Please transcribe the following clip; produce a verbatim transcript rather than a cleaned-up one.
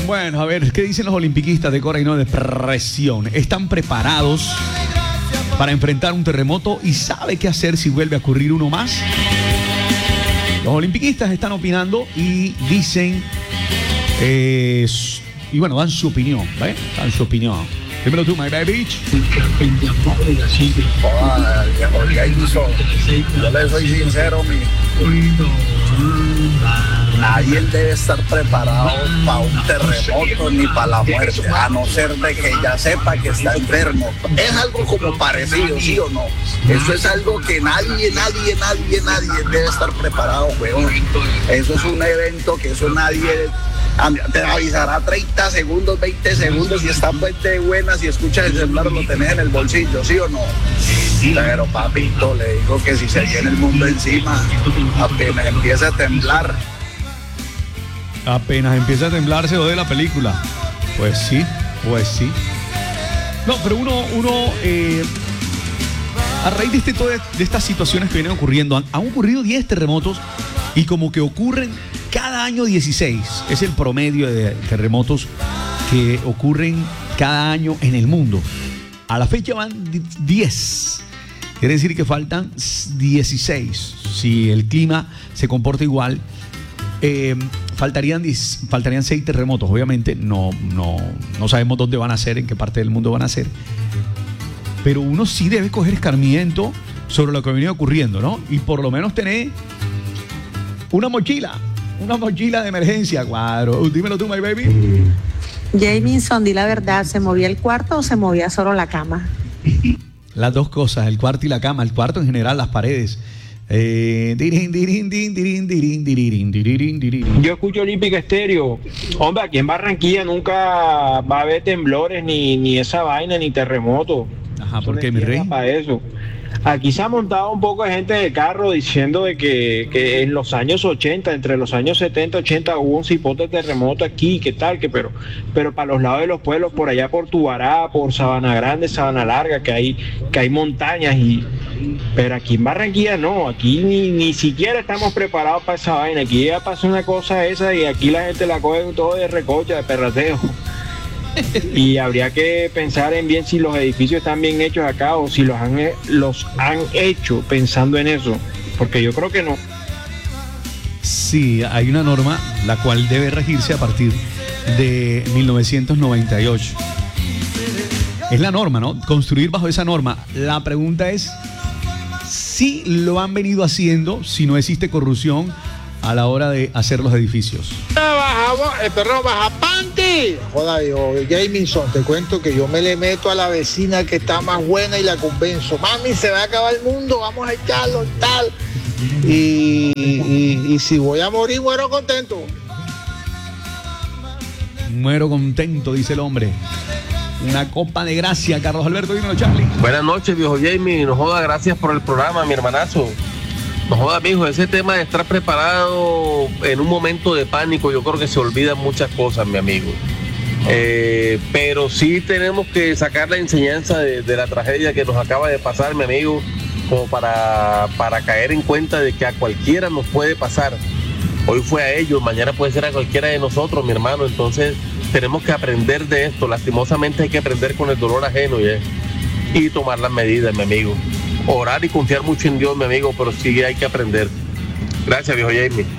Bueno, a ver, ¿qué dicen los olimpiquistas de Cora y no de presión? ¿Están preparados para enfrentar un terremoto y sabe qué hacer si vuelve a ocurrir uno más? Los olimpiquistas están opinando y dicen, eh, y bueno, dan su opinión, ¿vale? Dan su opinión. Dímelo tú, my baby. Joder, viejo Jason, yo le soy sincero, mi. Nadie debe estar preparado para un terremoto ni para la muerte, a no ser de que ya sepa que está enfermo. Es algo como parecido, ¿sí o no? Eso es algo que nadie, nadie, nadie, nadie debe estar preparado, weón. Eso es un evento que eso nadie te avisará treinta segundos, veinte segundos y está pues de buenas y escuchas el celular, lo tenés en el bolsillo, ¿sí o no? Pero papito, le digo que si se viene el mundo encima, apenas empieza a temblar. Apenas empieza a temblar se ode la película. Pues sí, pues sí. No, pero uno, uno eh, a raíz de, este, todas de estas situaciones que vienen ocurriendo, han, han ocurrido diez terremotos y como que ocurren cada año dieciséis. Es el promedio de terremotos que ocurren cada año en el mundo. A la fecha van diez. Quiere decir que faltan dieciséis. Si el clima se comporta igual, eh, faltarían, diez, faltarían seis terremotos. Obviamente no, no, no sabemos dónde van a ser, en qué parte del mundo van a ser. Pero uno sí debe coger escarmiento sobre lo que ha venido ocurriendo, ¿no? Y por lo menos tener una mochila. Una mochila de emergencia, cuadro. Dímelo tú, my baby. Jamison, di la verdad, ¿se movía el cuarto o se movía solo la cama? Las dos cosas, el cuarto y la cama. El cuarto en general, las paredes. Eh, Yo escucho Olímpica Estéreo. Hombre, aquí en Barranquilla nunca va a haber temblores, ni, ni esa vaina, ni terremoto. Ajá, ¿por qué, mi rey? Para eso. Aquí se ha montado un poco de gente de carro diciendo de que, que en los años ochenta, entre los años setenta, ochenta, hubo un cipote de terremoto aquí, qué tal, que pero, pero para los lados de los pueblos, por allá por Tubará, por Sabana Grande, Sabana Larga, que hay, que hay montañas, y pero aquí en Barranquilla no, aquí ni, ni siquiera estamos preparados para esa vaina. Aquí ya pasa una cosa esa y aquí la gente la coge todo de recocha, de perrateo. Y habría que pensar en bien si los edificios están bien hechos acá o si los han, los han hecho pensando en eso, porque yo creo que no. Sí, hay una norma la cual debe regirse a partir de mil novecientos noventa y ocho. Es la norma, ¿no? Construir bajo esa norma. La pregunta es si lo han venido haciendo, si no existe corrupción a la hora de hacer los edificios. El perro baja panty. Joda, yo, Jamison, te cuento que yo me le meto a la vecina que está más buena y la convenzo. Mami, se va a acabar el mundo, vamos a echarlo y tal. Y, y, y si voy a morir, muero contento. Muero contento, dice el hombre. Una copa de gracia, Carlos Alberto, dímelo, Charlie. Buenas noches, viejo Jamie. No joda, gracias por el programa, mi hermanazo. No joda, mijo, ese tema de estar preparado en un momento de pánico, yo creo que se olvidan muchas cosas, mi amigo. Eh, pero sí tenemos que sacar la enseñanza de, de la tragedia que nos acaba de pasar, mi amigo, como para, para caer en cuenta de que a cualquiera nos puede pasar. Hoy fue a ellos, mañana puede ser a cualquiera de nosotros, mi hermano. Entonces tenemos que aprender de esto. Lastimosamente hay que aprender con el dolor ajeno, ¿ya? Y tomar las medidas, mi amigo. Orar y confiar mucho en Dios, mi amigo, pero sí hay que aprender. Gracias, viejo Jamie.